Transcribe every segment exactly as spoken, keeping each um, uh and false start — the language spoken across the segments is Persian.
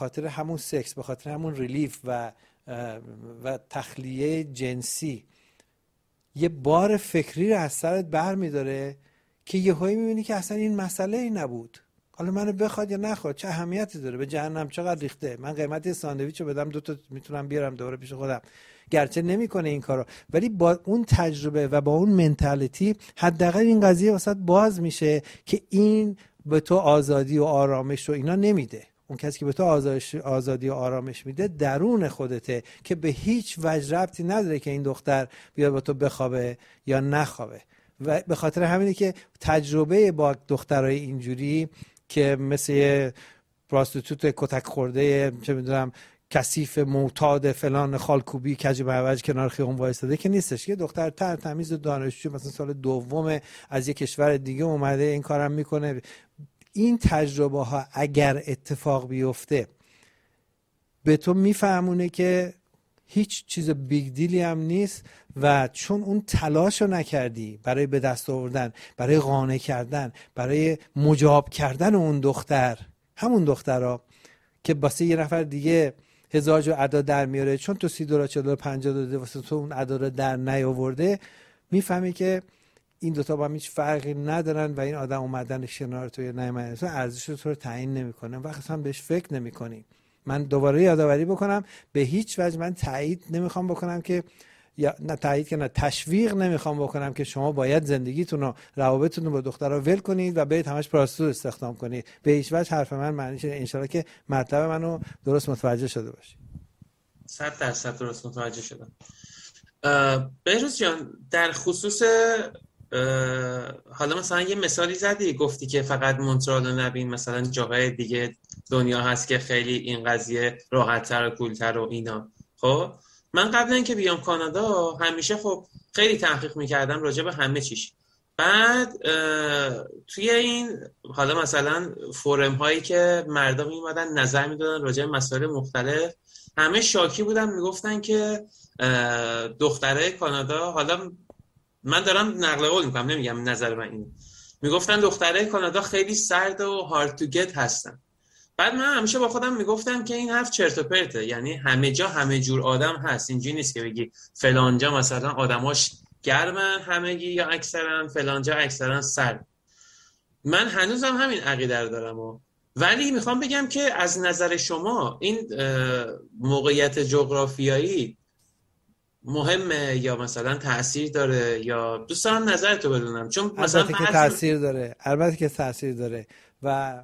خاطر همون سکس، به خاطر همون ریلیف و و تخلیه جنسی یه بار فکری رو از سرت بر میداره که یهویی میبینی که اصلا این مسئله ای نبود. حالا منو بخواد یا نخواد چه اهمیتی داره؟ به جهنم چقدر ریخته، من قیمت ساندویچو بدم دو تا میتونم بیارم دوباره پیش خودم. گرچه نمیکنه این کارو، ولی با اون تجربه و با اون منتالیتی حداقل این قضیه واسط باز میشه که این به تو آزادی و آرامش رو اینا نمیده. اون کسی که به تو آزادی و آرامش میده درون خودته که به هیچ وجه ربطی نداره که این دختر بیاد با تو بخوابه یا نخوابه. و به خاطر همینه که تجربه با دخترای اینجوری که مثل پراستیتوت کتک خورده چه میدونم کثیف معتاد فلان خالکوبی کج معوج کنار خیابون وایساده که نیستش. یه دختر تر تمیز و دانشجو مثلا سال دوم از یه کشور دیگه اومده این کارم میکنه. این تجربه ها اگر اتفاق بیفته به تو میفهمونه که هیچ چیز بیگ دیلی هم نیست و چون اون تلاش رو نکردی برای به دست آوردن، برای قانع کردن، برای مجاب کردن اون دختر، همون دخترها که واسه یه نفر دیگه هزار جو ادا در میاره، چون تو سی دلار چهل دلار پنجاه داده واسه تو اون ادا رو در نیاورده، میفهمی که این دوتا با هم هیچ فرقی ندارن و این آدم اومدن کنار تو یا نیومدن تو ارزش تو رو تعیین نمیکنه. وقتی هم بهش فکر نمیکنی. من دوباره یادآوری بکنم به هیچ وجه من تایید نمیخوام بکنم که یا نه تایید که نه تشویق نمیخوام بکنم که شما باید زندگیتون رو روابطتون رو با دخترها ول کنید و برید همش پراستور استخدام کنید. به هیچ وجه حرف من معنیش ان شاءالله که مطلب منو درست متوجه شده باشید. صد درصد درست متوجه شدم. بهروز جان در خصوص حالا مثلا یه مثالی زدی، گفتی که فقط مونترال رو نبین، مثلا جاهای دیگه دنیا هست که خیلی این قضیه راحت‌تر و کولتر و اینا. خب من قبل اینکه بیام کانادا همیشه خب خیلی تحقیق میکردم راجع به همه چیش. بعد توی این حالا مثلا فورم هایی که مردم میومدن نظر میدادن راجع به مسائل مختلف، همه شاکی بودن، میگفتن که دختره کانادا، حالا من دارم نقل قول میکنم نمیگم نظر من اینه، میگفتن دختره کانادا خیلی سرد و هارد تو گت هستن. بعد من همیشه با خودم میگفتم که این حرف چرت و پرته، یعنی همه جا همه جور آدم هست، اینجوری نیست که بگی فلانجا مثلا آدماش گرمن همگی یا اکثرا فلانجا اکثرا سرد. من هنوزم همین عقیده رو دارم و ولی میخوام بگم که از نظر شما این موقعیت جغرافیایی مهمه یا مثلا تأثیر داره، یا دوست دارم نظرتو بدونم. چون مثلا البته که تأثیر داره، البته که تأثیر داره و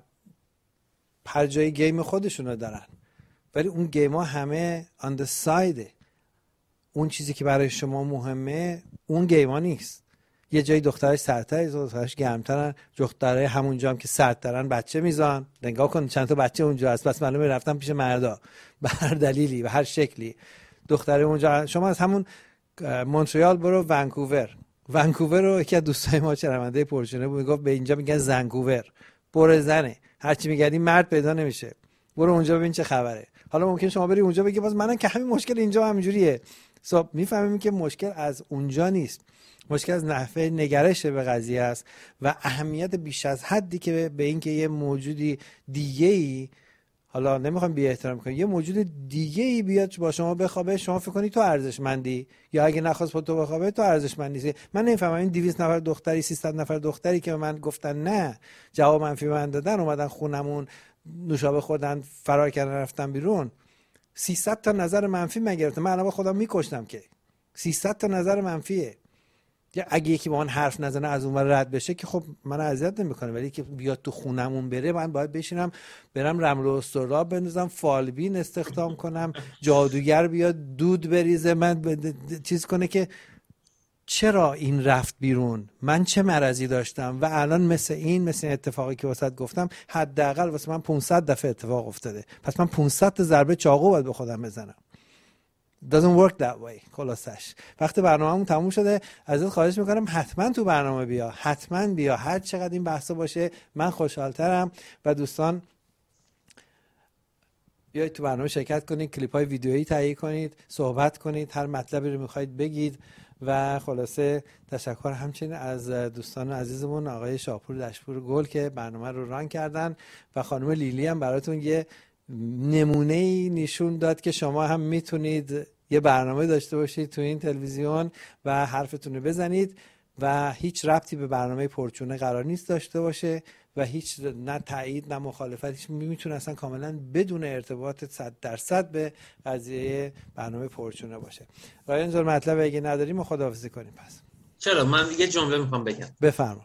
هر جای گیم خودشونو دارن، ولی اون گیم ها همه on the side. اون چیزی که برای شما مهمه اون گیم ها نیست. یه جایی دخترش سردتر، یه دخترش گرمترن، دخترای همونجا هم که سردترن بچه میزان. نگاه کن چند تا بچه اونجا هست، بس معلومه رفتن پیش مردا به هر دلیلی و هر شکلی. دختره اونجا، شما از همون مونتریال برو ونکوور. ونکوور رو یکی از دوستای ما چرمنده پرچونه بود میگفت به اینجا میگن زنکوور، پر زنه، هرچی میگردی مرد پیدا نمیشه، برو اونجا ببین چه خبره. حالا ممکن شما بری اونجا بگی باز منم که همین مشکل اینجا همینجوریه. صاحب میفهمیم که مشکل از اونجا نیست، مشکل از نحوه نگرش به قضیه است و اهمیت بیش از حدی که به این که یه موجودی دیگه‌ای، حالا نمیخوام بی احترام کنم، یه موجود دیگه‌ای بیاد با شما بخوابه، شما فکر کنید تو ارزشمندی، یا اگه نخواست با تو بخوابه تو ارزشمند نیستی. من نمیفهمم این دویست نفر دختری سیصد نفر دختری که به من گفتن نه، جواب منفی من دادن، اومدن خونمون نوشابه خوردن، فرار کردن، رفتن بیرون، سیصد تا نظر منفی من گرفتم. من الان با خودم میکشتم که سیصد تا نظر منفیه. یا اگه یکی با من حرف نزنه از اون ور رد بشه که خب من اذیت نمیکنه، ولی که بیاد تو خونمون بره من باید بشینم برم رمل و استراب بندازم، فالبین استخدام کنم، جادوگر بیاد دود بریزه من ب... چیز کنه که چرا این رفت بیرون، من چه مرضی داشتم. و الان مثل این مثل این اتفاقی که واسط گفتم حداقل واسه من پانصد دفعه اتفاق افتاده، پس من پانصد تا ضربه چاقو باید به خودم بزنم. doesn't work that way. خلاصش وقتی برنامه‌مون تموم شده ازت خواهش میکنم حتما تو برنامه بیا، حتما بیا، هر چقدر این بحثا باشه من خوشحالترم. و دوستان بیایید تو برنامه شرکت کنید، کلیپ‌های ویدیویی تهیه کنید، صحبت کنید، هر مطلبی رو میخواید بگید. و خلاصه تشکر همچنین از دوستان عزیزمون آقای شاپور دشپور گل که برنامه رو ران کردن و خانم لیلی هم براتون یه نمونه‌ای نشون داد که شما هم میتونید یه برنامه داشته باشید تو این تلویزیون و حرفتون رو بزنید و هیچ ربطی به برنامه پرچونه قرار نیست داشته باشه و هیچ نه تایید نه مخالفت، هیچ میتونه اصلا کاملا بدون ارتباط صد درصد به قضیه برنامه پرچونه باشه. رایان جان مطلب اگه نداریم ما خداحافظی کنیم. پس چرا، من یه جمله میخوام بگم. بفرما.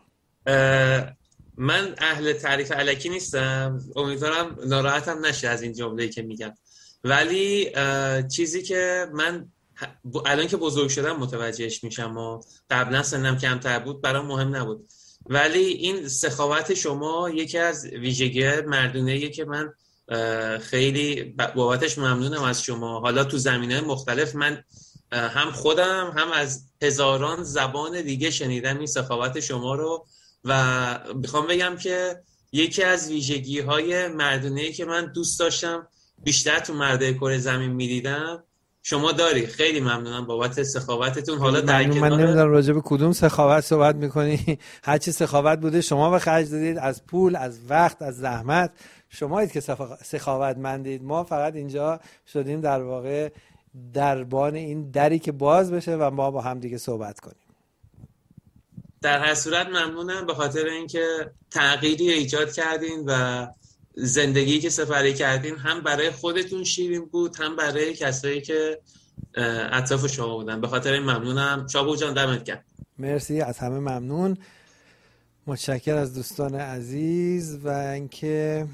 من اهل تعریف الکی نیستم، امیدوارم ناراحتم نشه از این جمله‌ای که میگم، ولی چیزی که من الان که بزرگ شدم متوجهش میشم و قبلا سنم کمتر بود برام مهم نبود، ولی این سخاوت شما یکی از ویژگی مردونه‌ایه که من خیلی بابتش ممنونم از شما. حالا تو زمینه مختلف من هم خودم هم از هزاران زبان دیگه شنیدم این سخاوت شما رو و میخوام بگم که یکی از ویژگی‌های مردونه‌ای که من دوست داشتم بیشتر تو مردای کره زمین می‌دیدم شما داری. خیلی ممنونم بابت سخاوتتون. حالا در کنار من نمیدونم راجع به کدوم سخاوت صحبت می‌کنی. هر چی سخاوت بوده شما به خرج دادید، از پول، از وقت، از زحمت. شمایید که سخاوتمندید. ما فقط اینجا شدیم در واقع دربان این دری که باز بشه و ما با هم دیگه صحبت کنیم. در هر صورت ممنونم به خاطر اینکه تغییری ایجاد کردین و زندگی که سپری کردین هم برای خودتون شیرین بود هم برای کسایی که اطراف شما بودن. به خاطر این ممنونم. شابو جان دمت گرم. مرسی، از همه ممنون. متشکر از دوستان عزیز و اینکه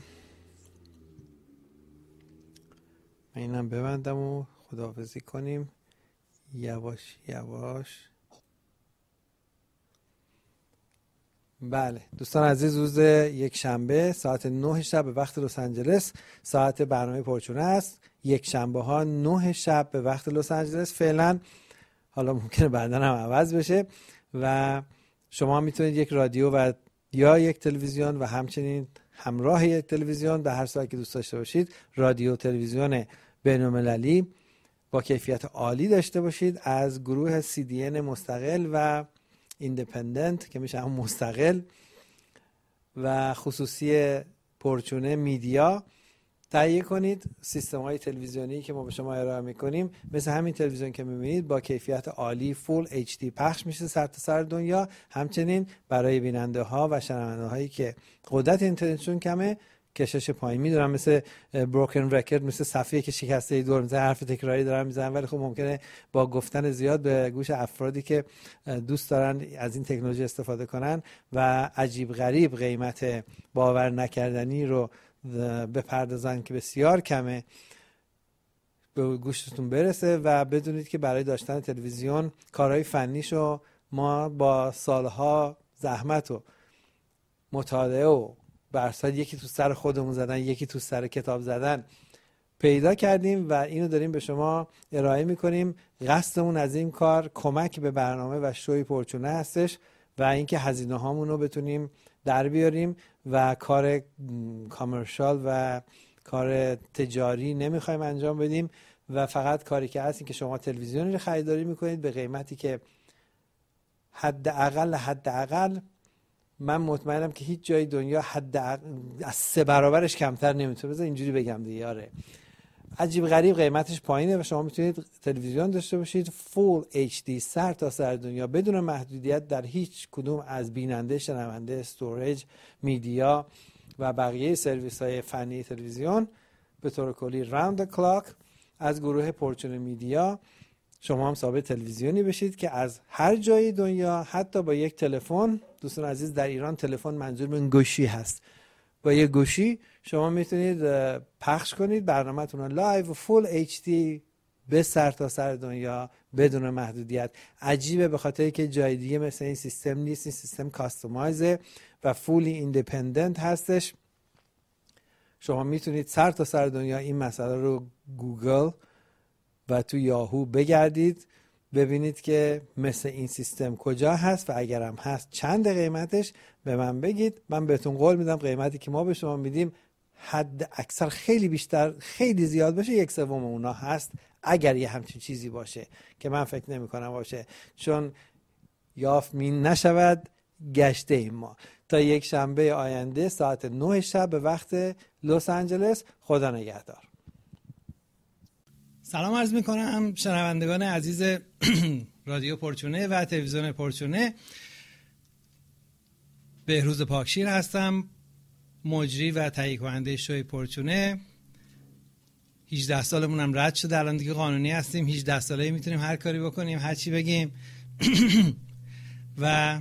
من اینم ببندم و خداحافظی کنیم یواش یواش. بله دوستان عزیز، روز یک شنبه ساعت نه شب به وقت لس آنجلس ساعت برنامه پرچونه است. یک شنبه ها نه شب به وقت لس آنجلس فعلا، حالا ممکنه بعدا هم عوض بشه. و شما میتونید یک رادیو و یا یک تلویزیون و همچنین همراه یک تلویزیون به هر ساعتی که دوست داشته باشید رادیو تلویزیون بین‌المللی با کیفیت عالی داشته باشید از گروه سی دی ان مستقل و ایندیپندنت که میشه همون مستقل و خصوصی پرچونه میدیا تهیه کنید. سیستم های تلویزیونی که ما به شما ارائه میکنیم مثل همین تلویزیون که میبینید با کیفیت عالی فول اچ دی پخش میشه سر تا سر دنیا. همچنین برای بیننده ها و شنونده هایی که قدرت اینترنتشون کمه کشش پایین، میدونم مثل بروکن رکورد، مثل صفحه‌ای که شکسته دور میزنه، حرف تکراری دارن میزنن، ولی خب ممکنه با گفتن زیاد به گوش افرادی که دوست دارن از این تکنولوژی استفاده کنن و عجیب غریب قیمت باور نکردنی رو بپردازن که بسیار کمه به گوشتون برسه و بدونید که برای داشتن تلویزیون کارهای فنیشو ما با سالها زحمت و مطالعه و برصد یکی تو سر خودمون زدن یکی تو سر کتاب زدن پیدا کردیم و اینو داریم به شما ارائه میکنیم. قصدمون از این کار کمک به برنامه و شوی پرچونه هستش و اینکه هزینه هامون رو بتونیم در بیاریم و کار کامرشال و کار تجاری نمیخوایم انجام بدیم و فقط کاری که هست این که شما تلویزیونی رو خریداری میکنید به قیمتی که حداقل حداقل من مطمئنم که هیچ جای دنیا حد از سه برابرش کمتر نمیتونه. بذار اینجوری بگم دیگه، آره عجیب غریب قیمتش پایینه و شما میتونید تلویزیون داشته باشید فول اچ دی سر تا سر دنیا بدون محدودیت در هیچ کدوم از بیننده، شنونده، استوریج، میدیا و بقیه سرویس های فنی تلویزیون به طور کلی راوند کلاک از گروه پرچونه میدیا. شما هم صاحب تلویزیونی بشید که از هر جای دنیا حتی با یک تلفن، دوستان عزیز در ایران تلفن منظور من گوشی هست، با یک گوشی شما میتونید پخش کنید برنامه‌تون رو لایو فول اچ دی به سر تا سر دنیا بدون محدودیت. عجیبه به خاطر که جای دیگه مثل این سیستم نیست. این سیستم کاستومایزه و فولی ایندیپندنت هستش. شما میتونید سر تا سر دنیا این مسئله رو گوگل و تو یاهو بگردید ببینید که مثل این سیستم کجا هست و اگرم هست چند قیمتش به من بگید. من بهتون قول میدم قیمتی که ما به شما میدیم حد اکثر خیلی بیشتر خیلی زیاد باشه یک سوم اونا هست، اگر یه همچین چیزی باشه که من فکر نمی کنم باشه، چون یافت می نشود گشته ایم ما. تا یک شنبه آینده ساعت نه شب به وقت لس آنجلس. خدا نگهدار. سلام عرض میکنم شنوندگان عزیز رادیو پرچونه و تلویزیون پرچونه. بهروز پاکشیر هستم، مجری و تهیه کننده شوی پرچونه. هجده سالمون هم رد شده، الان دیگه قانونی هستیم. هجده ساله میتونیم هر کاری بکنیم، هر چی بگیم. و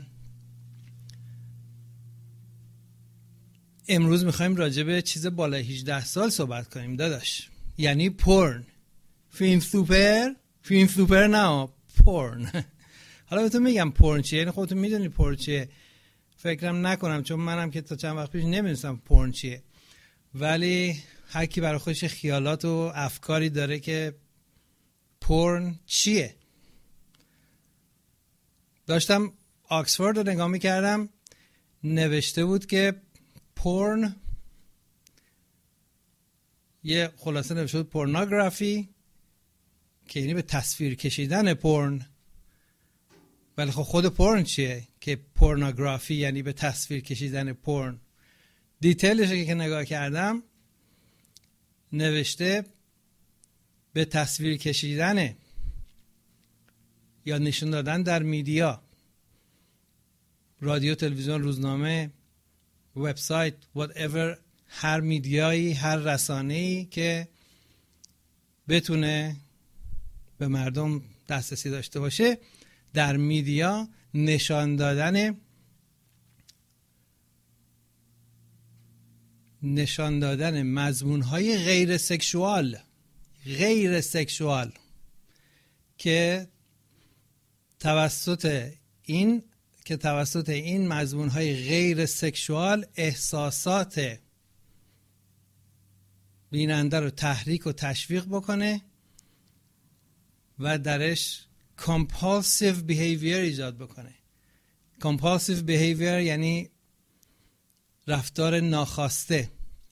امروز میخوایم راجع به چیز بالای هجده سال صحبت کنیم داداش، یعنی پورن. فیلم سوپر، فیلم سوپر نه، پورن. حالا بهتون میگم پورن چیه، یعنی خودتون میدونی پورن چیه. فکرم نکنم، چون منم که تا چند وقت پیش نمیدونستم پورن چیه، ولی هر کی برای خودش خیالات و افکاری داره که پورن چیه. داشتم آکسفورد رو نگاه میکردم، نوشته بود که پورن یه خلاصه نوشته بود پورنوگرافی، که یعنی به تصویر کشیدن پورن. ولی خب خود پورن چیه که پورنوگرافی یعنی به تصویر کشیدن پورن؟ دیتیلش که نگاه کردم نوشته به تصویر کشیدن یا نشون دادن در میدیا، رادیو، تلویزیون، روزنامه، وبسایت، whatever، هر میدیایی، هر رسانه‌ای که بتونه به مردم دسترسی داشته باشه، در میدیا نشان دادن نشان دادن مضمون‌های غیر سکشوال غیر سکشوال که توسط این که توسط این مضمون‌های غیر سکشوال احساسات بیننده رو تحریک و تشویق بکنه و درش compulsive behavior ایجاد بکنه. compulsive behavior یعنی رفتار ناخواسته،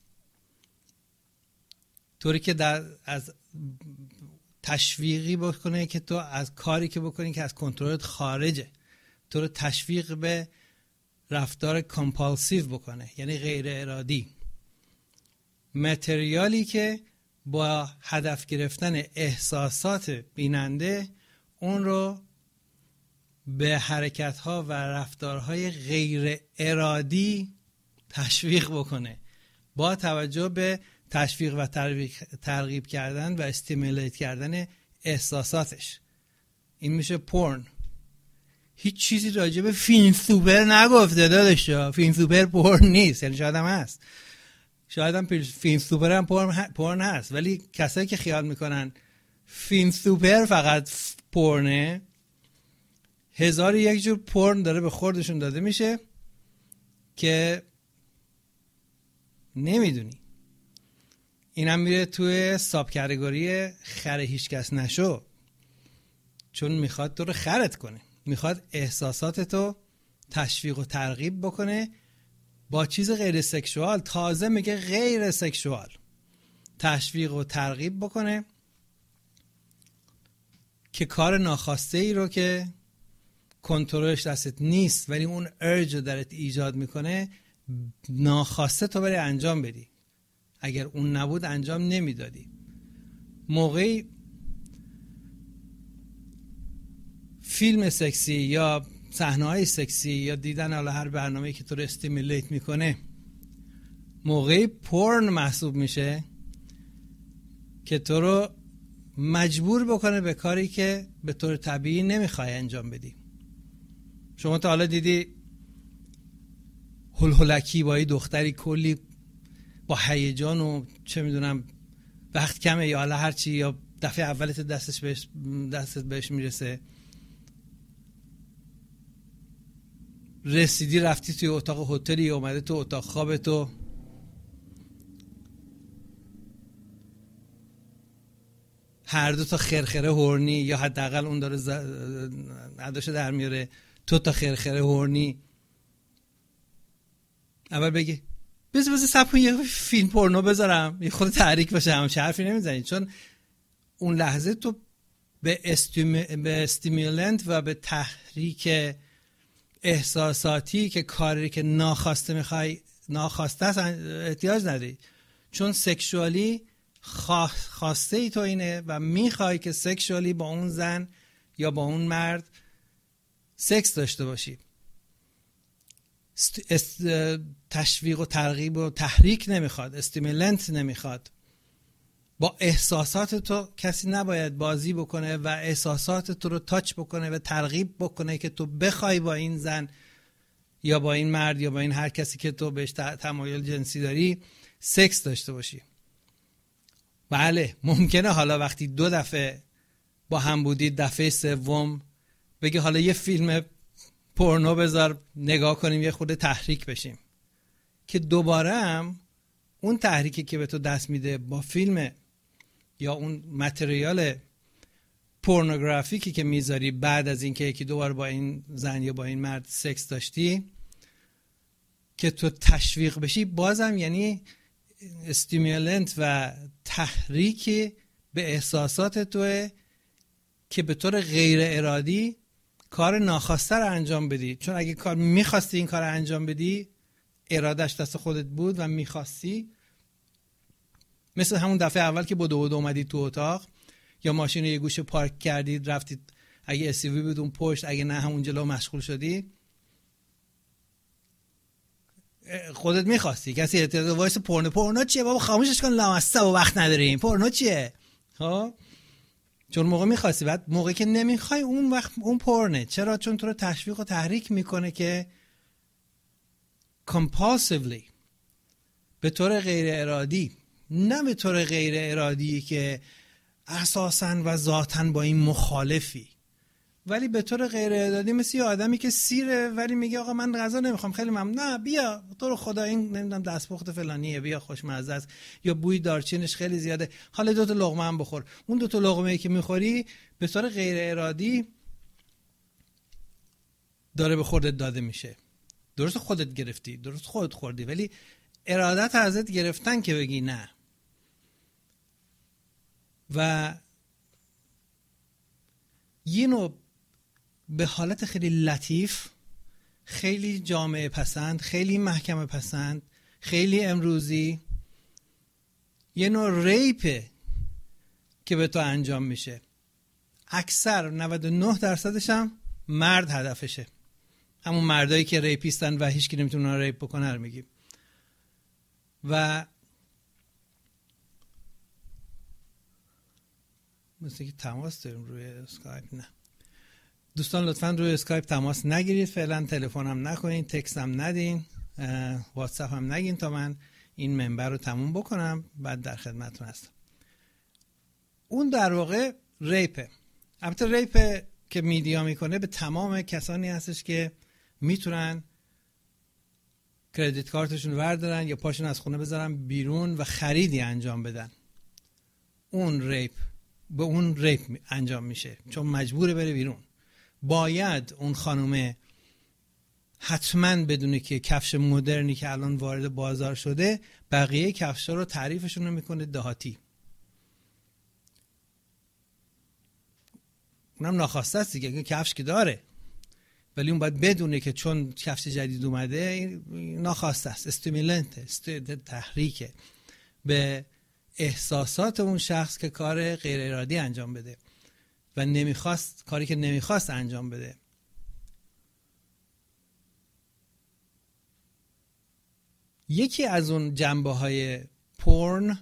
طوری که در از تشویقی بکنه که تو از کاری که بکنی که از کنترلت خارجه، تو رو تشویق به رفتار کامپالسیو بکنه، یعنی غیر ارادی. متریالی که با هدف گرفتن احساسات بیننده اون رو به حرکت‌ها و رفتارهای غیر ارادی تشویق بکنه، با توجه به تشویق و ترغیب کردن و استیمولیت کردن احساساتش. این میشه پورن. هیچ چیزی راجع به فیلم سوپر نگفته داداش. فیلم سوپر پورن نیست، یعنی شاید هم هست، شاید هم فیلم سوپر هم پورن هست، ولی کسایی که خیال میکنن فیلم سوپر فقط پورنه، هزار یک جور پورن داره به خوردشون داده میشه که نمیدونی. اینم میره توی ساب کاتگوری خر هیچ کس نشو، چون میخواد تو رو خرت کنه، میخواد احساساتتو تشویق و ترغیب بکنه با چیز غیر سکشوال. تازه میگه غیر سکشوال، تشویق و ترغیب بکنه که کار ناخواسته ای رو که کنترلش دستت نیست ولی اون ارج رو درت ایجاد میکنه، ناخواسته تو بری انجام بدی. اگر اون نبود انجام نمیدادی. موقعی فیلم سکسی یا صحنه‌های سکسی یا دیدن حالا هر برنامه‌ای که تو رو استیمولیت میکنه، موقعی پورن محسوب میشه که تو رو مجبور بکنه به کاری که به طور طبیعی نمیخوای انجام بدی. شما تا حالا دیدی هلهلکی با یه دختری کلی با هیجان و چه میدونم وقت کمه یا حالا هرچی، یا دفعه اولت دستش بهش دستت بهش میرسه، رسیدی رفتی توی اتاق هتلی، اومده تو اتاق خواب تو، هر دو تا خرخره هورنی یا حداقل اون داره اداشو در میاره، تو تا خرخره هورنی، اول بگی بذار بذار صبر کن یه فیلم پورنو بذارم یه خود تحریک باشه، همش حرفی نمیزنی، چون اون لحظه تو به استیم... به استیمولنت و به تحریک احساساتی که کاری که ناخواسته میخوای ناخواسته است احتیاج نداری، چون سکشوالی خواسته ای تو اینه و میخوای که سکشوالی با اون زن یا با اون مرد سکس داشته باشی. است... تشویق و ترغیب و تحریک نمیخواد، استیمولنت نمیخواد. با احساسات تو کسی نباید بازی بکنه و احساسات تو رو تاچ بکنه و ترغیب بکنه که تو بخوای با این زن یا با این مرد یا با این هر کسی که تو بهش تمایل جنسی داری سکس داشته باشی. بله ممکنه حالا وقتی دو دفعه با هم بودید دفعه سوم بگی حالا یه فیلم پورنو بذار نگاه کنیم یه خود تحریک بشیم، که دوباره هم اون تحریکی که به تو دست میده با فیلم یا اون متریال پورنوگرافیکی که میذاری بعد از اینکه یکی دوبار با این زن یا با این مرد سکس داشتی که تو تشویق بشی، بازم یعنی استیمولنت و تحریکی به احساسات توه که به طور غیر ارادی کار ناخواسته رو انجام بدی. چون اگه کار میخواستی این کار رو انجام بدی، ارادش دست خودت بود و میخواستی، مثل همون دفعه اول که بدو بدو اومدی تو اتاق یا ماشین رو یه گوشه پارک کردید رفتید، اگه اس یو وی بود اون پشت، اگه نه همون جلو مشغول شدی، خودت میخواستی. کسی اعتراض وایس پورنو پورنو چیه بابا خاموشش کن لامصب و وقت نداریم، پورنو چیه؟ ها، چون موقع میخواستی. بعد موقعی که نمیخوای اون وقت اون پورنه. چرا؟ چون تو رو تشویق و تحریک میکنه که compulsively، به طور غیر ارادی، نه به طور غیر ارادی که اساساً و ذاتاً با این مخالفی، ولی به طور غیر ارادی مثل یه آدمی که سیره ولی میگه آقا من غذا نمیخوام، خیلی ممنون، نه بیا تو رو خدا این نمیدونم دستپخت فلانیه بیا خوشمزه است، یا بوی دارچینش خیلی زیاده، حالا دو تا لقمه هم بخور. اون دو تا لقمه‌ای که میخوری به طور غیر ارادی داره به خودت داده میشه. درست خودت گرفتی، درست خودت خوردی، ولی ارادت ازت گرفتن که بگی نه. و یه نوع به حالت خیلی لطیف، خیلی جامعه پسند، خیلی محکمه پسند، خیلی امروزی، یه نوع ریپه که به تو انجام میشه. اکثر نود و نه درصدش هم مرد هدفشه، همون مردایی که ریپیستن و هیچ کی نمیتونه اونها ریپ بکنه رو میگیم. و مثل که تماس داریم روی اسکایپ. نه دوستان لطفاً روی اسکایپ تماس نگیرید فعلا، تلفن هم نکنین، تکست هم ندین، واتساپ هم نگین تا من این منبر رو تموم بکنم بعد در خدمتتون هستم. اون در واقع ریپه. البته ریپ که میدیا میکنه به تمام کسانی هستش که میتونن کردیت کارتشون وردارن یا پاشون از خونه بذارن بیرون و خریدی انجام بدن. اون ریپ به اون ریپ انجام میشه چون مجبوره بره بیرون. باید اون خانومه حتما بدونه که کفش مدرنی که الان وارد بازار شده بقیه کفشا رو تعریفشون رو میکنه دهاتی. اونم ناخواسته است دیگه، کفش که داره ولی اون باید بدونه که چون کفش جدید اومده ناخواسته است، استیمولنت، تحریکه به احساسات اون شخص که کار غیر ارادی انجام بده و نمیخواست، کاری که نمیخواست انجام بده. یکی از اون جنبه های پورن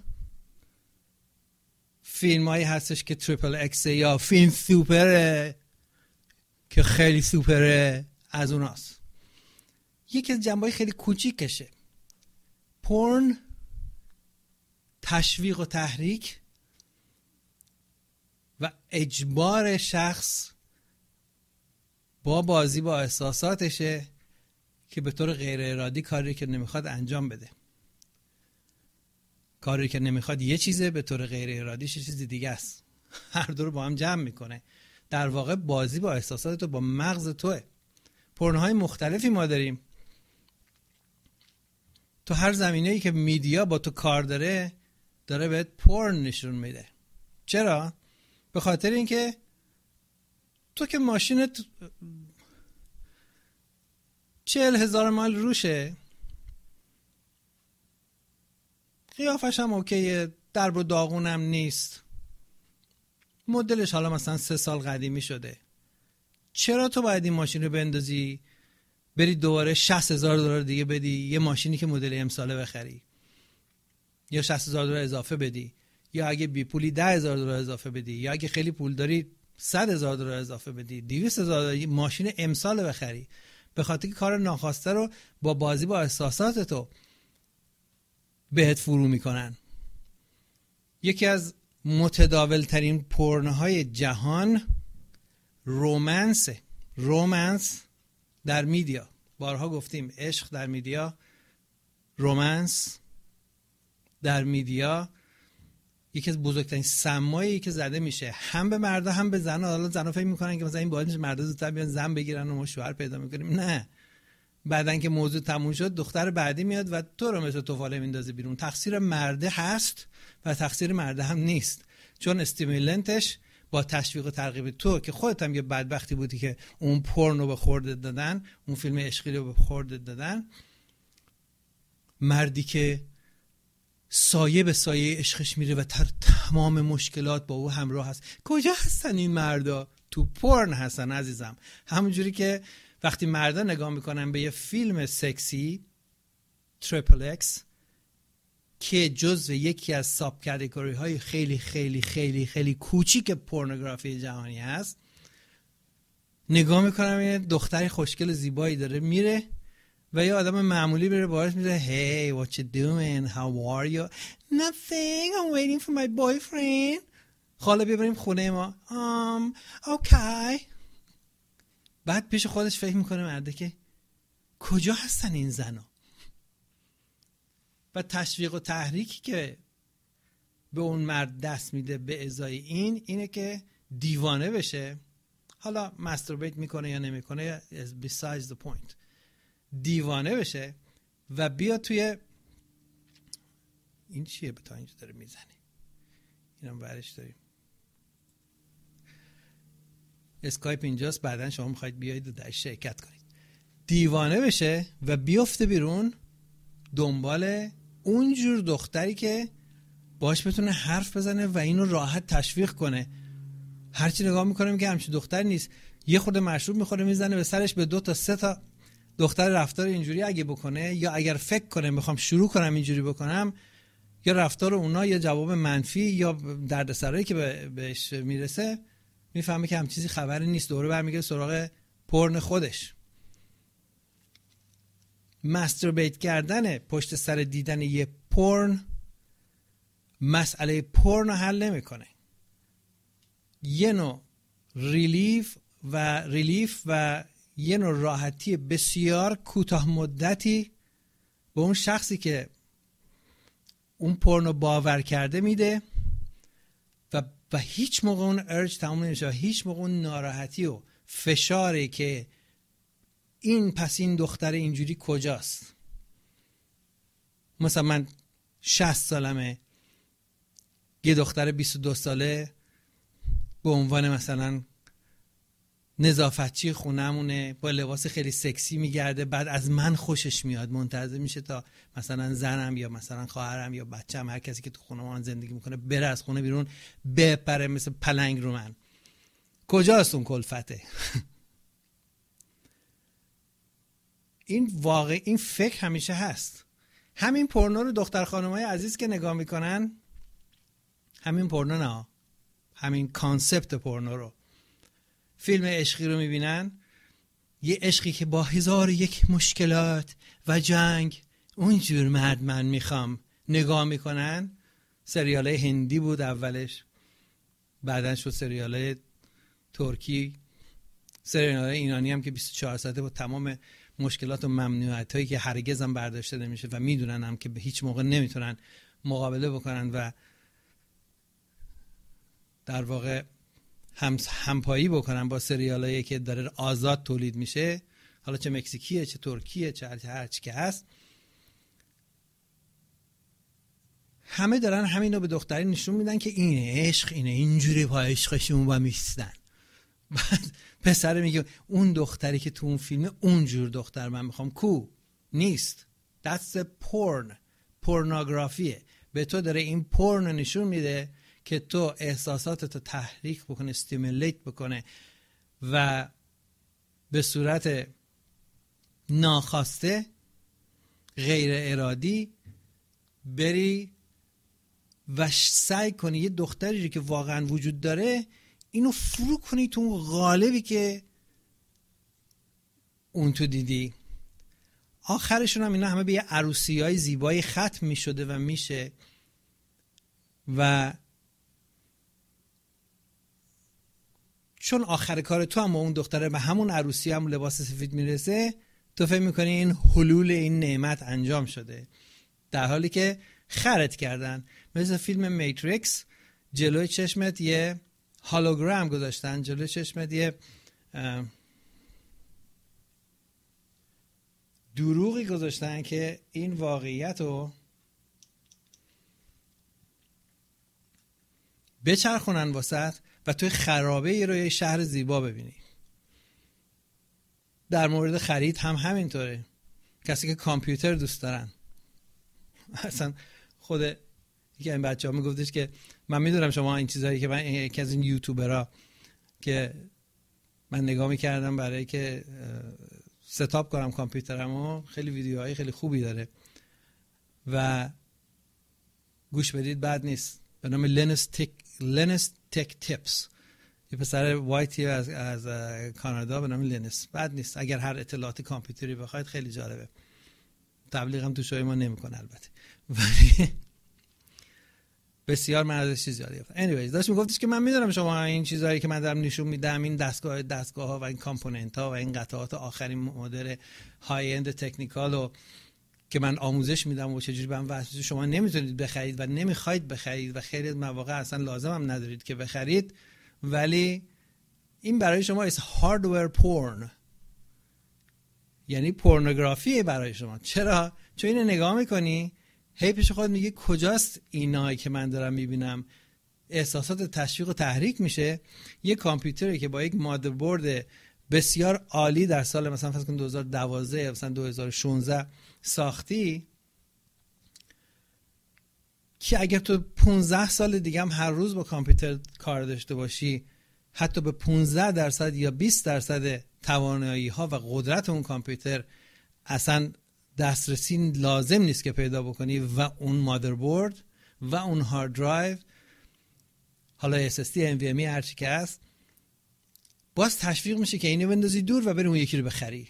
فیلم هایی هستش که تریپل اکس یا فیلم سوپره که خیلی سوپره، از اوناست. یکی از جنبه های خیلی کوچیکشه. پورن تشویق و تحریک و اجبار شخص با بازی با احساساتشه که به طور غیر ارادی کاری که نمیخواد انجام بده. کاری که نمیخواد یه چیزه، به طور غیر ارادیش یه چیز دیگه است. هر دو رو با هم جمع میکنه. در واقع بازی با احساسات تو، با مغز توه. پورنهای مختلفی ما داریم. تو هر زمینه‌ای که میدیا با تو کار داره داره بهت پورن نشون میده. چرا؟ به خاطر اینکه تو که ماشینت چهل هزار مایل روشه، قیافش هم اوکیه، درب و داغونم نیست، مدلش حالا مثلا سه سال قدیمی شده، چرا تو باید این ماشین رو بندازی بری دوباره شصت هزار دلار دیگه بدی یه ماشینی که مدل امساله بخری، یا شصت هزار دلار اضافه بدی، یا اگه بی پولی ده هزار دلار اضافه بدی، یا اگه خیلی پول داری صد هزار دلار اضافه بدی، دویست هزار دلار ماشین امسال بخری، به خاطر که کار ناخواسته رو با بازی با احساسات تو بهت فرو میکنن. یکی از متداول ترین پورنهای جهان رومنس رومنس در میدیا. بارها گفتیم عشق در میدیا، رومنس در میدیا یکی از بزرگترین سمایی که زده میشه، هم به مردا هم به زنا. حالا زنا فکر میکنن که مثلا این باید مردا زودتر بیان زن بگیرن و ما شوهر پیدا میکنیم. نه، بعدن که موضوع تموم شد دختر بعدی میاد و تو رو مثل توفاله میندازه بیرون. تقصیر مرده هست و تقصیر مرده هم نیست، چون استیمولنتش با تشویق و ترغیب تو که خودت هم یه بدبختی بودی که اون پورنو به خوردت دادن، اون فیلم عشقی رو به خوردت دادن. مردی که سایه به سایه عشقش میره و تر تمام مشکلات با او همراه هست. کجا هستن این مردا؟ تو پورن هستن عزیزم. همونجوری که وقتی مردا نگاه میکنن به یه فیلم سکسی تریپل اکس که جزو یکی از ساب کاتگوری های خیلی خیلی خیلی خیلی کوچیک پورنوگرافی جهانی هست، نگاه میکنم یه دختری خوشگل زیبایی داره میره و یه آدم معمولی میره باهاش میره Hey, what you doing? How are you? Nothing, I'm waiting for my boyfriend. حالا ببریم خونه ما. Um, okay. بعد پیش خودش فکر میکنه مرده که کجا هستن این زنا؟ و تشویق و تحریکی که به اون مرد دست میده به ازای این اینه که دیوانه بشه. حالا ماستربیت میکنه یا نمیکنه is besides the point. دیوانه بشه و بیا توی این چیه به تا اینجا داره میزنه، اینم برش داریم اسکایپ اینجاست، بعدن شما میخواید بیایید و در شرکت کنید. دیوانه بشه و بیفته بیرون دنبال اونجور دختری که باش بتونه حرف بزنه و اینو راحت تشویق کنه. هرچی نگاه میکنه که همچین دختری نیست، یه خود مشروب میخوره میزنه به سرش، به دو تا سه تا دختر رفتار اینجوری اگه بکنه یا اگر فکر کنه میخوام شروع کنم اینجوری بکنم، یا رفتار اونا یا جواب منفی یا دردسرایی که بهش میرسه، میفهمه که هم چیزی خبری نیست، دوره برمیگه سراغ پورن خودش. ماستربیت کردن پشت سر دیدن یه پورن مسئله پورن رو حل نمیکنه. یه نوع ریلیف و ریلیف و یه نوع راحتی بسیار کوتاه مدتی به اون شخصی که اون پورنو باور کرده میده و و هیچ موقع اون ارج تموم نمیشه، هیچ موقع اون ناراحتی و فشاری که این پس این دختر اینجوری کجاست. مثلا من شصت سالمه، یه دختر بیست و دو ساله به عنوان مثلا نظافتچی خونمونه با لباس خیلی سکسی میگرده، بعد از من خوشش میاد، منتظر میشه تا مثلا زنم یا مثلا خواهرم یا بچه‌م، هر کسی که تو خونه ما زندگی میکنه بره از خونه بیرون بپره مثل پلنگ رو من. کجاست اون کلفته؟ این واقع این فکر همیشه هست. همین پورنو رو دختر خانمای عزیز که نگاه میکنن، همین پورنو نه، همین کانسپت پورنو رو، فیلم عشقی رو میبینن، یه عشقی که با هزار یک مشکلات و جنگ اونجور مرد من میخوام نگاه میکنن. سریاله هندی بود اولش، بعدن شد سریاله ترکی، سریاله ایرانی هم که بیست و چهار ساعته با تمام مشکلات و ممنوعیت هایی که هرگز هم برداشته نمیشه و میدونن هم که به هیچ موقع نمیتونن مقابله بکنن و در واقع هم همپایی بکنن با سریالایی که داره آزاد تولید میشه، حالا چه مکزیکیه چه ترکیه چه هر چی که هست. همه دارن همینو به دختری نشون میدن که اینه عشق، اینه اینجوری با عشقشون با میستن. بعد پسر میگه اون دختری که تو اون فیلمه اونجور دختر من میخوام. کو نیست. That's a porn. پورنوگرافیه. به تو داره این پورن نشون میده که تو احساساتتو تحریک بکنه، استیمولیت بکنه و به صورت ناخواسته غیر ارادی بری و سعی کنی یه دختری که واقعا وجود داره اینو فرو کنی تو اون قالبی که اون تو دیدی. آخرشون هم اینا همه به یه عروسی های زیبایی ختم می شده و میشه و چون آخر کار تو هم با اون دختره به همون عروسی هم لباس سفید میرسه، تو فکر میکنی این حلول این نعمت انجام شده، در حالی که خرت کردن. مثل فیلم میتریکس، جلوی چشمت یه هولوگرام گذاشتن، جلوی چشمت یه دروغی گذاشتن که این واقعیت رو بچرخونن واسط و توی خرابه ای رو یه شهر زیبا ببینی. در مورد خرید هم همینطوره. کسی که کامپیوتر دوست دارن، اصلا خود یکی این بچه ها میگفتش که من میدونم شما این چیزهایی که من یکی از این یوتیوبرها که من نگاه میکردم برای که ستاپ کنم کامپیوترمو، خیلی ویدیوهای خیلی خوبی داره و گوش بدید بد نیست، به نام لینوس تک لینوس تک تیپس. یه پسر وایتی از از کانادا به نام لینوس، بد نیست اگر هر اطلاعات کامپیوتری بخواید، خیلی جالبه. تبلیغم تو شوی ما نمیکنه البته، ولی بسیار من ازش چیز یاد گرفتم. anyways داشت میگفتش که من میدونم شما این چیزهایی که من دارم نشون میدم، این دستگاه دستگاه ها و این کامپوننت ها و این قطعات آخرین مدل های اند تکنیکال رو که من آموزش میدم و چجوری به من واسه شما نمیتونید بخرید و نمیخواید بخرید و خیلی مواقع اصلا لازم هم ندارید که بخرید، ولی این برای شما is hardware porn، یعنی پورنوگرافی برای شما. چرا؟ چون اینو نگاه میکنی هی پیش خود میگه کجاست اینایی که من دارم میبینم، احساسات تشویق و تحریک میشه. یه کامپیوتری که با یک مادربرد بسیار عالی در سال مثلا فرض کن دو هزار و دوازده مثلا دو هزار و شانزده ساختی، که اگر تو پانزده سال دیگه هم هر روز با کامپیوتر کار داشته باشی، حتی به پانزده درصد یا بیست درصد توانایی ها و قدرت اون کامپیوتر اصلا دسترسی لازم نیست که پیدا بکنی و اون مادربرد و اون هارد درایو، حالا اس اس دی، ام وی ام ای، هر چی که هست، باز تشویق میشه که اینو بندازی دور و بری اون یکی رو بخری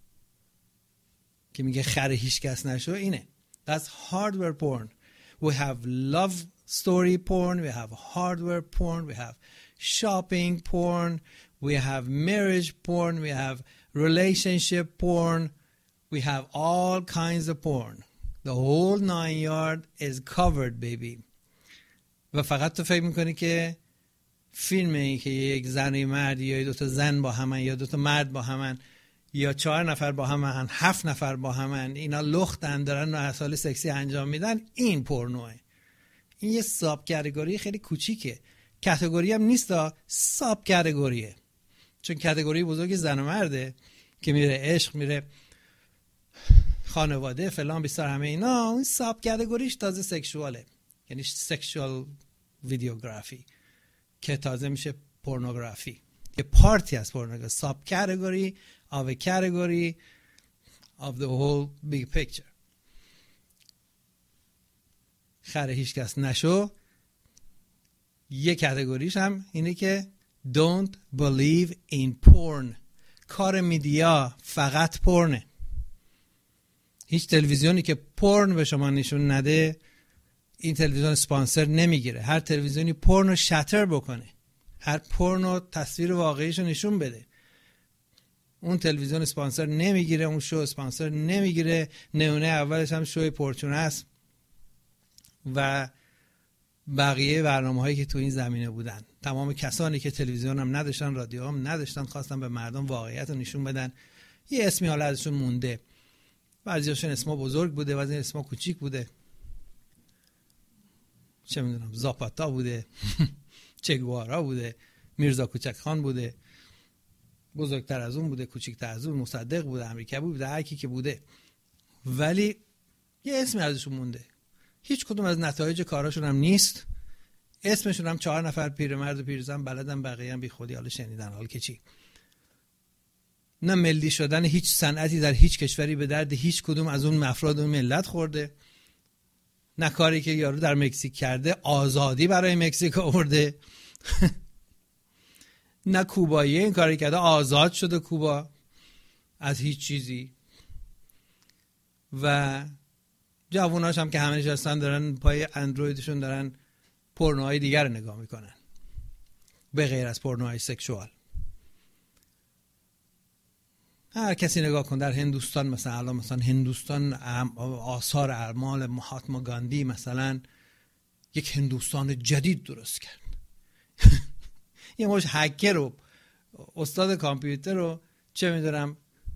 که میگه خر هیچ کس نشو. اینه that's hardware porn. We have love story porn, we have hardware porn, we have shopping porn, we have marriage porn, we have relationship porn, we have all kinds of porn. The whole nine yard is covered baby. و فقط تو فکر میکنی که فیلمی که یک زن و مرد یا دو تا زن با همن یا دو تا مرد با همن یا چهار نفر با همن، هفت نفر با همن، اینا لختن دارن و اصال سکسی انجام میدن، این پورنوه. این یه ساب کاتگوری خیلی کوچیکه، کاتگوری هم نیست، ساب کاتگوریه. چون کاتگوری بزرگ زن و مرده که میره عشق، میره خانواده فلان بیستار همه اینا، اون ساب کاتگوریش تازه سکشواله، یعنی سکشوال ویدیوگرافی که تازه میشه پورنوگرافی، یه پارتی از پورنوگرافی، ساب کاتگوری of a category of the whole big picture. خر هیچ کس نشو. یه کاتگوریش هم اینه که don't believe in porn. کار میدیا فقط پورنه. هیچ تلویزیونی که پورن به شما نشون نده این تلویزیون سپانسر نمیگیره. هر تلویزیونی پورن رو شتر بکنه، هر پورن رو تصویر واقعیش رو نشون بده، اون تلویزیون سپانسر نمیگیره، اون شو سپانسر نمیگیره. نمونه اولش هم شوی پورچون است و بقیه برنامه هایی که تو این زمینه بودن. تمام کسانی که تلویزیون هم نداشتن، رادیو هم نداشتن، خواستن به مردم واقعیت رو نشون بدن. یه اسمی حالا ازشون مونده، بعضیاشون اسما بزرگ بوده، بعضی اسما کوچیک بوده، چه میدونم زاپاتا بوده چگوارا بوده، میرزا کوچک خان بوده، بزرگتر از اون بوده، کوچیکتر از اون، مصدق بوده، امریکایی بوده، هر کی که بوده، ولی یه اسمی ازشون مونده. هیچ کدوم از نتایج کاراشون هم نیست. اسمشون هم چهار نفر پیرمرد و پیرزن بلدن، بقیه هم بی خودی حالا شنیدن. حال که چی؟ نه ملی شدن هیچ صنعتی در هیچ کشوری به درد هیچ کدوم از اون افراد اون ملت خورده. نه کاری که یارو در مکزیک کرده آزادی برای مکزیک آورده. نه کوبایی این کاری کرده آزاد شده کوبا از هیچ چیزی. و جووناش هم که همه نشستن دارن پای اندرویدشون دارن پورنوهای دیگر رو نگاه میکنن به غیر از پورنوهای سکشوال. هر کسی نگاه کن در هندوستان، مثلا الان مثلا هندوستان آثار اعمال مهاتما گاندی مثلا یک هندوستان جدید درست کرد. یه مش هکر رو استاد کامپیوتر رو چه میدونم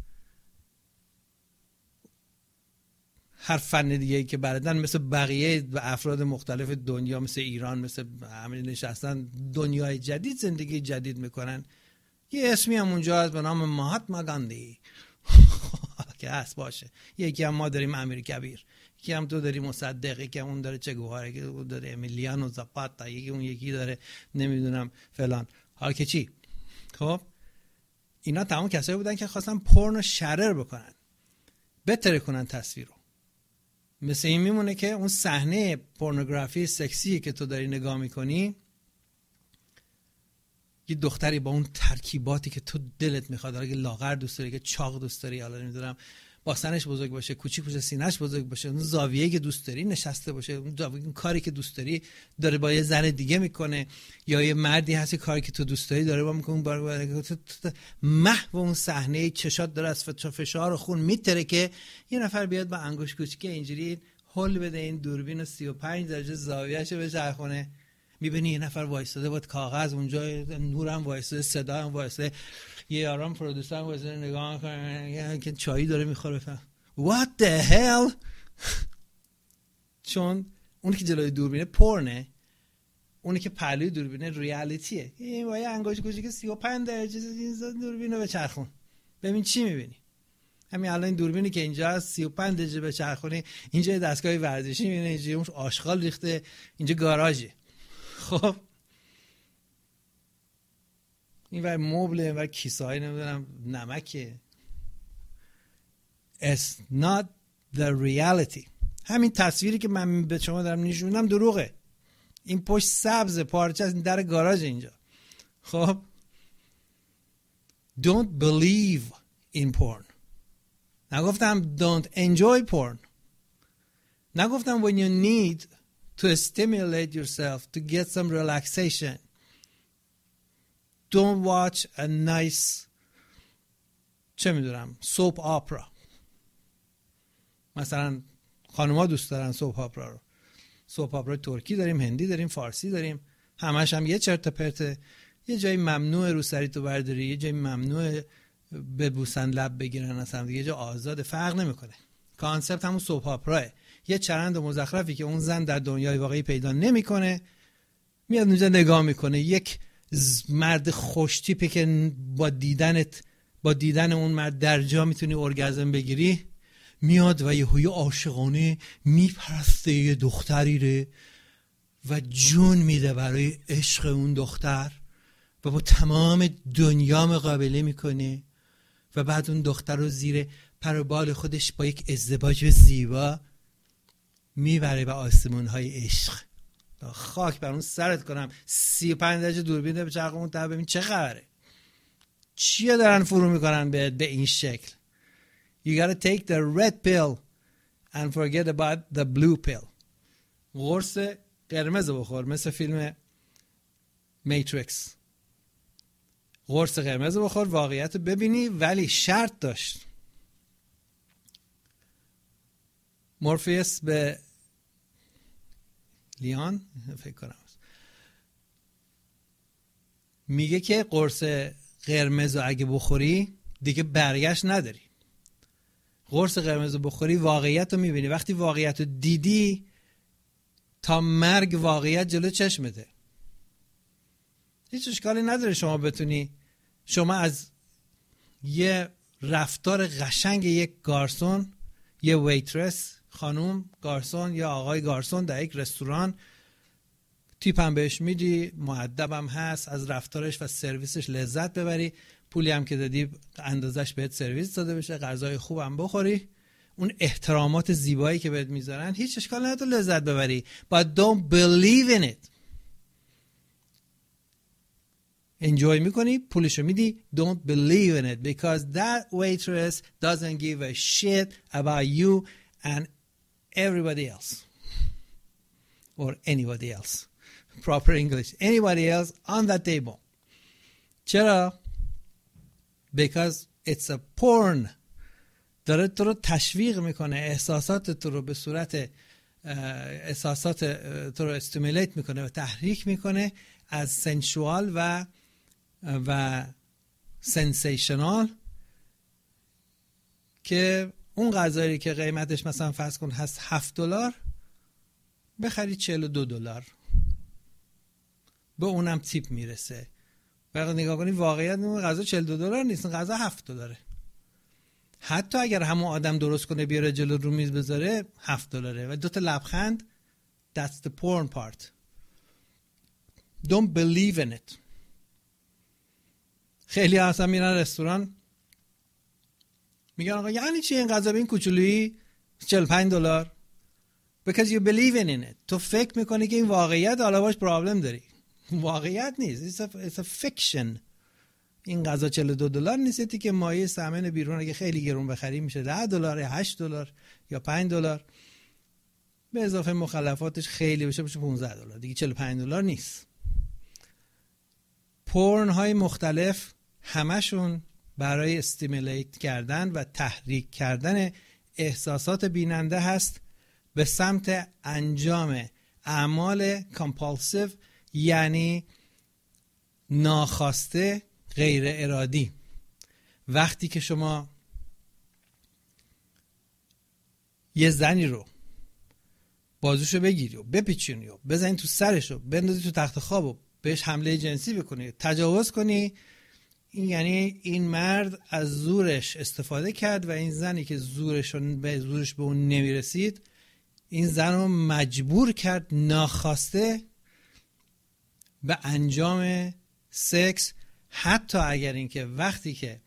هر فن دیگه که بلدن مثل بقیه و افراد مختلف دنیا، مثل ایران، مثل همه نشستن دنیای جدید زندگی جدید میکنن. یه اسمی هم اونجا هست به نام مهاتما گاندی که هست باشه. یکی هم ما داریم امیر کبیر، یکی هم تو داری مصدق، یکی هم اون داره چه گوهاره، یکی اون داره امیلیانو زاپاتا، یکی اون یکی داره نمیدونم فلان. حالا که چی؟ خب اینا تمام کسایی بودن که خواستن پورنو شرر بکنن، بهتر کنن تصویر رو. مثل این میمونه که اون صحنه پورنوگرافی سکسی که تو داری نگاه میکنی، یه دختری با اون ترکیباتی که تو دلت میخواد، اگه لاغر دوست داری، که چاق دوست داری، حالا نمیدونم باسنش بزرگ باشه، کوچیک باشه، سینه‌اش بزرگ باشه، اون زاویه‌ای که دوست داری نشسته باشه، اون کاری که دوست داری داره با یه زن دیگه میکنه، یا یه مردی هستی کاری که تو دوست داری داره با میکنه، بار محو اون صحنه چشات داره از فشار و خون میتره که یه نفر بیاد با انگشت کوچیک اینجوری هول بده این دوربین و سی و پنج درجه زاویه‌شو بچرخونه، میبینی یه نفر وایساده با کاغذ اونجا، نورم وایساده، صدا هم وایساده، یه یارم پرودوسر هم وایساده نگاه میکنه که چایی داره میخوره. فهم what the hell چون اونی که جلوی دوربینه پورنه، اونی که پهلوی دوربینه ریالیتیه. این وای انگشت کوچیک سی و پنج درجه دوربینو بچرخون ببین چی میبینی. همین الان این دوربینی که اینجا هست سی و پنج درجه بچرخونی، اینجا دستگاه ورزشی میبینی، اینجا اون آشغال ریخته، اینجا گاراژه. خب این ور مبله و کیسه‌ای نمیدونم نمکه. It's not the reality. همین تصویری که من به شما دارم نشونم دروغه. این پشت سبز پارچه از در گاراژ اینجا. خب don't believe in porn. نگفتم don't enjoy porn. نگفتم when you need to stimulate yourself to get some relaxation, don't watch a nice چه میدونم soap opera. مثلا خانوما دوست دارن soap opera رو. soap opera ترکی داریم، هندی داریم، فارسی داریم، همش هم یه چرت پرته. یه جایی ممنوع رو سری تو برداری، یه جایی ممنوع ببوسن لب بگیرن اصلا دیگه، یه جا آزاد، فرق نمیکنه. کانسپت همون soap opera. یه چرند مزخرفی که اون زن در دنیای واقعی پیدا نمیکنه، میاد اونجا نگاه میکنه. یک مرد خوش تیپی که با دیدنت با دیدن اون مرد در جا میتونی ارگازم بگیری، میاد و یهویی عاشقانه میپرسته یه دختری ره و جون میده برای عشق اون دختر و با تمام دنیا مقابله میکنه و بعد اون دختر رو زیر پر و بال خودش با یک ازدواج زیبا میبره به آسمون های عشق. خاک بر اون سرت کنم سی و پنج درجه دوربین به چرخ اون تا ببین چه خبره، چیه دارن فرو میکنن به به این شکل. You gotta take the red pill and forget about the blue pill. قرص قرمز بخور، مثل فیلم میتریکس. قرص قرمز بخور، واقعیت ببینی، ولی شرط داشت. مورفیوس به لیان فکر کنم میگه که قرص قرمز رو اگه بخوری دیگه برگشت نداری. قرص قرمز رو بخوری واقعیت رو میبینی. وقتی واقعیت رو دیدی تا مرگ واقعیت جلو چشمته. هیچ اشکالی نداره شما بتونی، شما از یه رفتار قشنگ یک گارسون، یه ویترس، خانوم گارسون یا آقای گارسون در یک رستوران، تیپ هم بهش میدی، مؤدبم هست، از رفتارش و سرویسش لذت ببری، پولی هم که دادی اندازش بهت سرویس داده بشه، غذای خوبم بخوری، اون احترامات زیبایی که بهت میذارن، هیچ اشکال نداره لذت ببری. But don't believe in it. enjoy میکنی، پولشو میدی. Don't believe in it because that waitress doesn't give a shit about you and everybody else or anybody else. Proper English. Anybody else on that table. چرا؟ Because it's a porn. داره تو رو تشویق میکنه، احساسات تو رو به صورت احساسات تو رو استیمولیت میکنه و تحریک میکنه از سنشوال و و سنسیشنال، که اون غذایی که قیمتش مثلا فرض کن هست هفت دلار بخری چهل و دو دلار، به اونم تیپ میرسه. وقتی نگاه کنی واقعیت اون غذا چهل و دو دلار نیست، غذا هفت دلاره. حتی اگر همون آدم درست کنه بیاره جلو رو میز بذاره هفت دلاره و دوتا لبخند. That's the porn part. Don't believe in it. خیلی اصلا میرن رستوران میگن آقا یعنی چی این غذا به این کوچولویی چهل و پنج دلار؟ Because you believe in it. تو فکر میکنی که این واقعیت، حالا باش پرابلم داری. واقعیت نیست. It's a, it's a fiction. این غذا چهل و دو دلار نیستی که مایه سمن بیرون اگه خیلی گرون بخری میشه ده دلار یا هشت دلار یا پنج دلار، به اضافه مخلفاتش خیلی بشه بشه پانزده دلار، دیگه چهل و پنج دلار نیست. پورن های مختلف همشون برای استیمولیت کردن و تحریک کردن احساسات بیننده هست به سمت انجام اعمال کامپالسیو، یعنی ناخواسته، غیر ارادی. وقتی که شما یه زنی رو بازوشو بگیری و بپیچونی و بزنی تو سرشو، بندازی تو تخت خواب و بهش حمله جنسی بکنی، تجاوز کنی، این یعنی این مرد از زورش استفاده کرد و این زنی که زورش به زورش به اون نمیرسید، این زن رو مجبور کرد ناخواسته به انجام سکس، حتی اگر اینکه وقتی که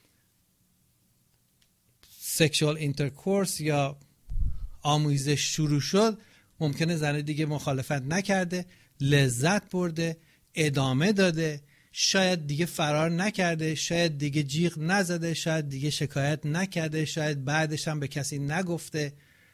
سکشوال اینترکورس یا آمیزش شروع شد ممکنه زن دیگه مخالفت نکرده، لذت برده، ادامه داده، شاید دیگه فرار نکرده، شاید دیگه جیغ نزده، شاید دیگه شکایت نکرده، شاید بعدش هم به کسی نگفته،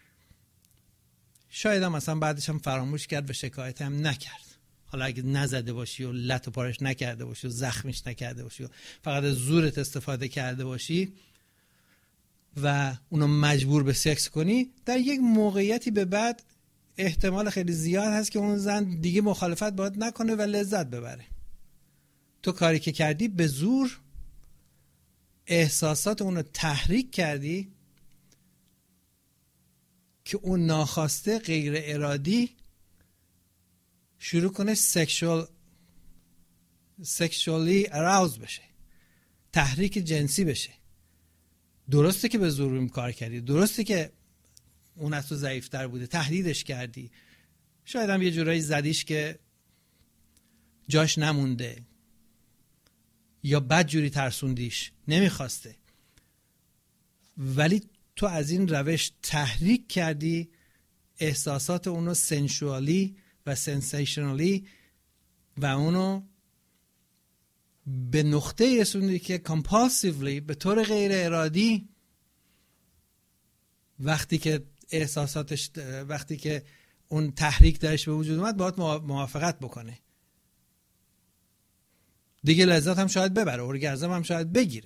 شاید هم مثلا بعدش هم فراموش کرد و شکایت هم نکرد. حالا اگه نزده باشی و لط و پارش نکرده باشی و زخمش نکرده باشی و فقط از زورت استفاده کرده باشی و اونو مجبور به سکس کنی، در یک موقعیتی به بعد احتمال خیلی زیاد هست که اون زن دیگه مخالفت باید نکنه و لذت ببره. تو کاری که کردی به زور احساسات اونو تحریک کردی که اون ناخواسته غیر ارادی شروع کنه سکشوال سکشوالی اراوز بشه، تحریک جنسی بشه. درسته که به زور این کار کردی، درسته که اون از تو ضعیفتر بوده، تهدیدش کردی، شاید هم یه جورایی زدیش که جاش نمونده یا بد جوری ترسوندیش، نمیخواسته، ولی تو از این روش تحریک کردی احساسات اونو سنشوالی و سنسیشنالی و اونو به نقطه رسوندی که کامپالسیولی به طور غیر ارادی وقتی که احساساتش وقتی که اون تحریک درش به وجود اومد باید موافقت بکنه. دیگه لذت هم شاید ببره، ارگازم هم شاید بگیره،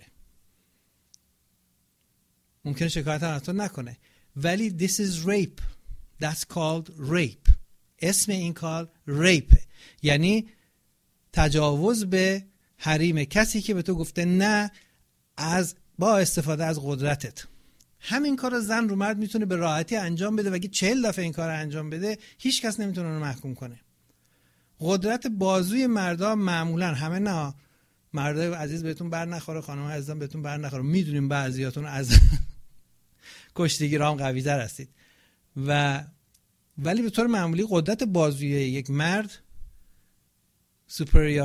ممکنه شکایت هم از تو نکنه، ولی this is rape. That's called rape. اسم این کار ریپ، یعنی تجاوز به حریم کسی که به تو گفته نه از با استفاده از قدرتت. همین کار زن رو مرد میتونه به راحتی انجام بده و اگه چهل دفعه این کار رو انجام بده هیچ کس نمیتونه رو محکوم کنه. قدرت بازوی مردا معمولا، همه نه، مردای عزیز بهتون بر نخوره، خانم عزیزم بهتون بر نخوره. میدونیم بعضیاتون از کشتیگیرام قوی تر هستید و ولی به طور معمولی قدرت بازوی یک مرد سوپریور